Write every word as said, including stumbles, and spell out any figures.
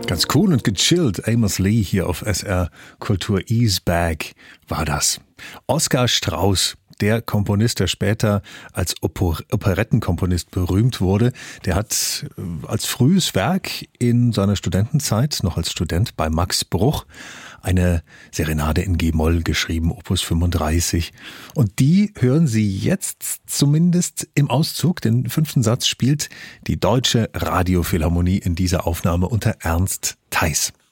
Ganz cool und gechillt. Amos Lee hier auf S R Kultur. Ease Back war das. Oskar Strauß, der Komponist, der später als Oper- Operettenkomponist berühmt wurde, der hat als frühes Werk in seiner Studentenzeit, noch als Student bei Max Bruch, eine Serenade in G-Moll geschrieben, Opus fünfunddreißig. Und die hören Sie jetzt zumindest im Auszug. Den fünften Satz spielt die Deutsche Radiophilharmonie in dieser Aufnahme unter Ernst Theis.